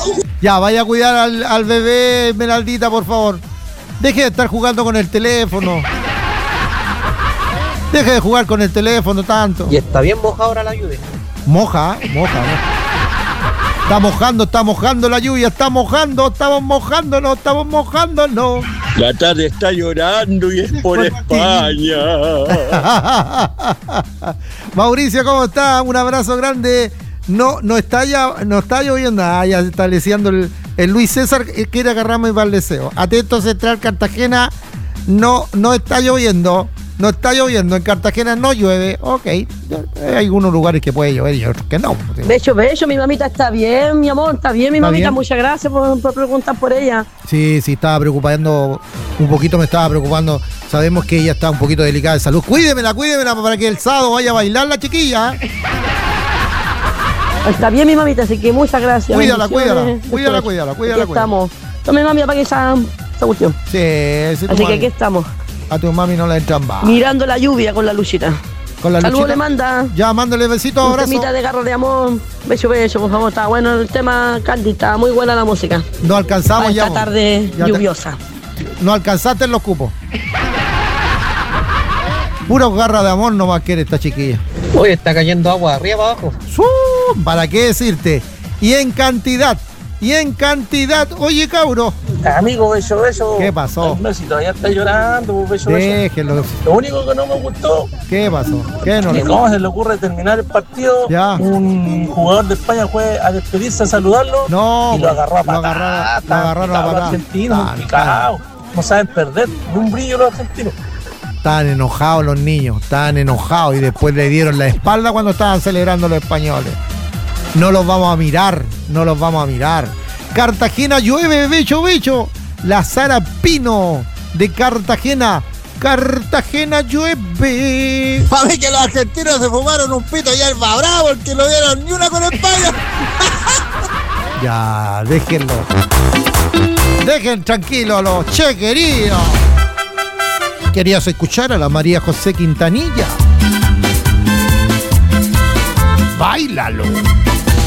Ya, vaya a cuidar al bebé, Esmeraldita, por favor. Deje de estar jugando con el teléfono. Deje de jugar con el teléfono tanto. Y está bien mojado ahora la lluvia. Moja. Está mojando la lluvia, estamos mojándonos. La tarde está llorando y es por España. Mauricio, ¿cómo está? Un abrazo grande. No está lloviendo. Ya se está leseando el Luis César, quiere agarrarme para el deseo. Atento Central Cartagena, no está lloviendo. No está lloviendo, en Cartagena no llueve. Ok, hay algunos lugares que puede llover y otros que no. Beso, mi mamita está bien, mi amor, está bien, mi mamita. Bien? Muchas gracias por preguntar por ella. Sí, estaba preocupando, un poquito me estaba preocupando. Sabemos que ella está un poquito delicada de salud. Cuídemela para que el sábado vaya a bailar la chiquilla. Está bien, mi mamita, así que muchas gracias. Cuídala. Aquí estamos. Tome, mami, apague esa cuestión. Sí, así que aquí estamos. A tu mami no la entran bajo. Mirando la lluvia con la Luchita. Saludos le manda. Ya, mándale besitos, abrazo. Temita de Garro de Amor. Beso, por favor. Está bueno el tema, Candy. Está muy buena la música. No alcanzamos ya. Esta tarde lluviosa. No alcanzaste en los cupos. Puros Garra de Amor no va a querer esta chiquilla. Hoy está cayendo agua de arriba para abajo. ¿Para qué decirte? Y en cantidad. Oye, cabro. Amigo, beso. ¿Qué pasó? Si todavía está llorando, beso. Déjelo. Lo único que no me gustó. ¿Qué pasó? ¿Qué no le gustó? ¿Cómo se le ocurre terminar el partido? Ya. Un jugador de España fue a despedirse, a saludarlo. No. Y lo agarró a patada. Lo agarraron a patada. Los argentinos, picados. No saben perder. Ni un brillo los argentinos. Estaban enojados los niños. Y después le dieron la espalda cuando estaban celebrando los españoles. No los vamos a mirar. Cartagena llueve, bicho. La Sara Pino de Cartagena llueve. Para mí que los argentinos se fumaron un pito ya el bravo, porque no dieron ni una con España. Ya, déjenlo. Dejen tranquilo a los queridos. Querías escuchar a la María José Quintanilla. Báilalo.